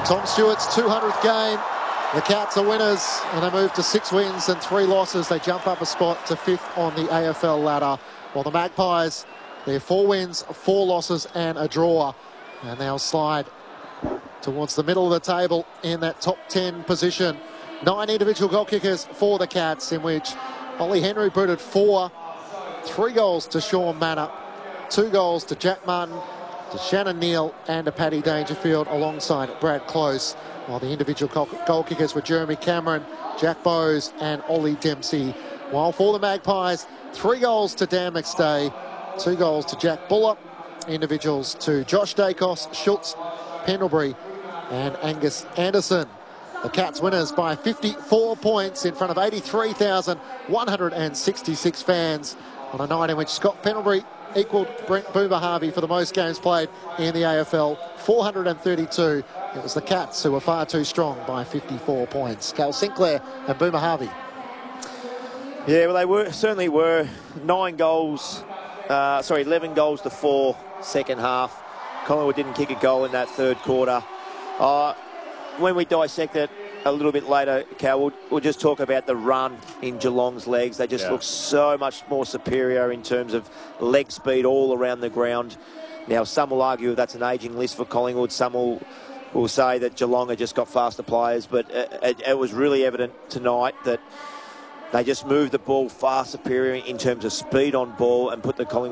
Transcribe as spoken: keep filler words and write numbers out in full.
Tom Stewart's two hundredth game. The Cats are winners, and they move to six wins and three losses. They jump up a spot to fifth on the A F L ladder, while the Magpies, they're four wins, four losses and a draw, and they'll slide towards the middle of the table in that top ten position. Nine individual goal kickers for the Cats, in which Ollie Henry booted four. Three goals to Sean Manor, two goals to Jack Martin, to Shannon Neal and to Paddy Dangerfield alongside Brad Close, while the individual goal kickers were Jeremy Cameron, Jack Bowes and Ollie Dempsey. While for the Magpies, three goals to Dan McStay, two goals to Jack Buller, individuals to Josh Dacos, Schultz, Pendlebury and Angus Anderson. The Cats winners by fifty-four points in front of eighty-three thousand one hundred sixty-six fans on a night in which Scott Pendlebury equalled Brent Boomer Harvey for the most games played in the A F L, four hundred thirty-two. It was the Cats who were far too strong by fifty-four points. Cal Sinclair and Boomer Harvey. Yeah, well, they were certainly were. Nine goals, uh, sorry, eleven goals to four second half. Collingwood didn't kick a goal in that third quarter. Uh, when we dissect it a little bit later, Cal, we'll, we'll just talk about the run in Geelong's legs. They just yeah. look so much more superior in terms of leg speed all around the ground. Now, some will argue that's an ageing list for Collingwood. Some will, will say that Geelong had just got faster players. But it, it, it was really evident tonight that they just moved the ball far superior in terms of speed on ball and put the Collingwood